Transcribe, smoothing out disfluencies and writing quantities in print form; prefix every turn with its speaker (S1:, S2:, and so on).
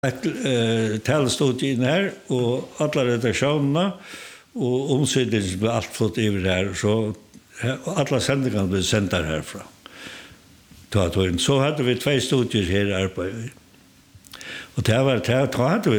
S1: ett talstudie in här och alla redaktionerna och omsydningen blev allt fått över här så alla sändningarna blev sända härifrån. Så hade vi 2 studier här i arbetet. Och det var hade vi